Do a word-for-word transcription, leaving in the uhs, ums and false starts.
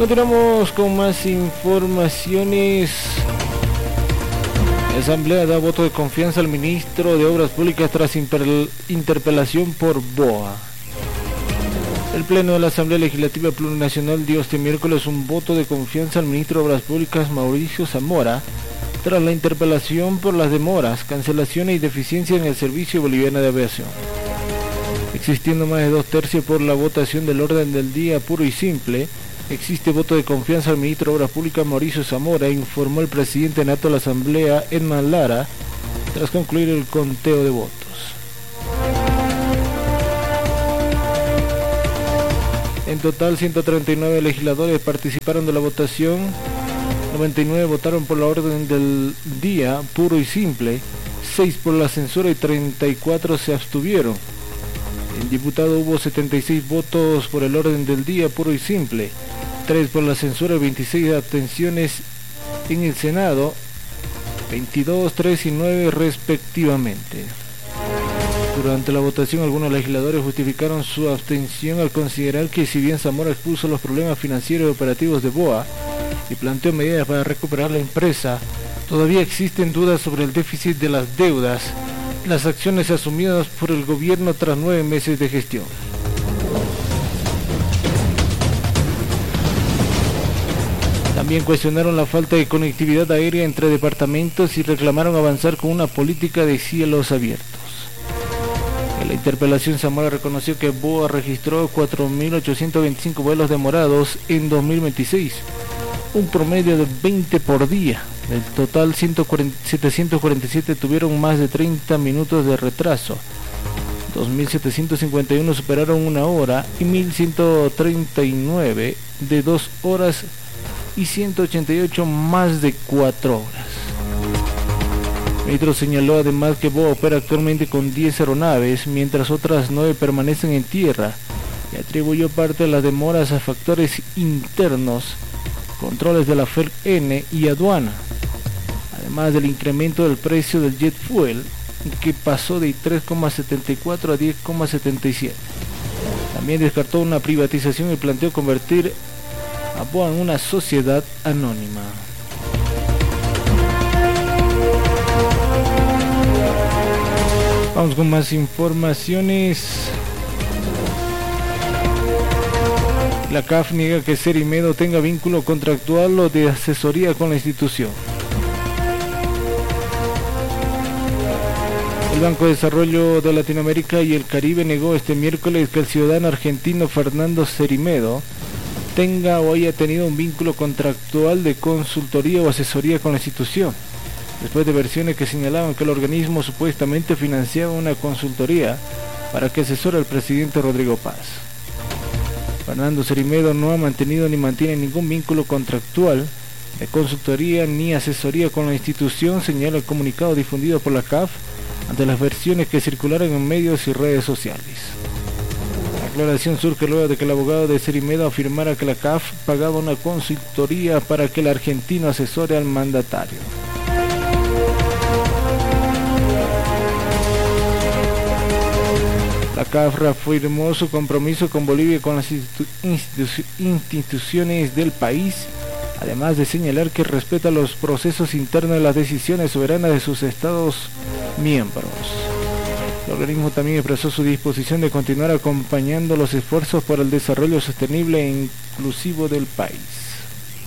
Continuamos con más informaciones. La Asamblea da voto de confianza al ministro de Obras Públicas tras interpelación por B O A. El Pleno de la Asamblea Legislativa Plurinacional dio este miércoles un voto de confianza al ministro de Obras Públicas Mauricio Zamora tras la interpelación por las demoras, cancelaciones y deficiencias en el Servicio Boliviano de Aviación. Existiendo más de dos tercios por la votación del orden del día puro y simple, existe voto de confianza al ministro de Obras Públicas Mauricio Zamora, informó el presidente nato de la Asamblea, Edman Lara, tras concluir el conteo de votos. En total, ciento treinta y nueve legisladores participaron de la votación, noventa y nueve votaron por la orden del día puro y simple, seis por la censura y treinta y cuatro se abstuvieron. En diputado hubo setenta y seis votos por el orden del día puro y simple, tres por la censura y veintiséis abstenciones. En el Senado, veintidós, tres y nueve respectivamente. Durante la votación, algunos legisladores justificaron su abstención al considerar que si bien Zamora expuso los problemas financieros y operativos de B O A y planteó medidas para recuperar la empresa, todavía existen dudas sobre el déficit de las deudas y las acciones asumidas por el gobierno tras nueve meses de gestión. También cuestionaron la falta de conectividad aérea entre departamentos y reclamaron avanzar con una política de cielos abiertos. En la interpelación, Zamora reconoció que B O A registró cuatro mil ochocientos veinticinco vuelos demorados en dos mil veintiséis, un promedio de veinte por día. Del total, setecientos cuarenta y siete tuvieron más de treinta minutos de retraso, dos mil setecientos cincuenta y uno superaron una hora y mil ciento treinta y nueve de dos horas y ciento ochenta y ocho más de cuatro horas. El ministro señaló además que B O A opera actualmente con diez aeronaves, mientras otras nueve permanecen en tierra, y atribuyó parte de las demoras a factores internos, controles de la F E L N y aduana, además del incremento del precio del jet fuel, que pasó de tres coma setenta y cuatro a diez coma setenta y siete. También descartó una privatización y planteó convertir a B O A en una sociedad anónima. Vamos con más informaciones. La C A F niega que Serimedo tenga vínculo contractual o de asesoría con la institución. El Banco de Desarrollo de Latinoamérica y el Caribe negó este miércoles que el ciudadano argentino Fernando Serimedo tenga o haya tenido un vínculo contractual de consultoría o asesoría con la institución, después de versiones que señalaban que el organismo supuestamente financiaba una consultoría para que asesore al presidente Rodrigo Paz. Fernando Serimedo no ha mantenido ni mantiene ningún vínculo contractual de consultoría ni asesoría con la institución, señala el comunicado difundido por la C A F ante las versiones que circularon en medios y redes sociales. La aclaración surge luego de que el abogado de Serimedo afirmara que la C A F pagaba una consultoría para que el argentino asesore al mandatario. La C A F reafirmó su compromiso con Bolivia y con las institu institu instituciones del país, además de señalar que respeta los procesos internos de las decisiones soberanas de sus estados miembros. El organismo también expresó su disposición de continuar acompañando los esfuerzos por el desarrollo sostenible e inclusivo del país.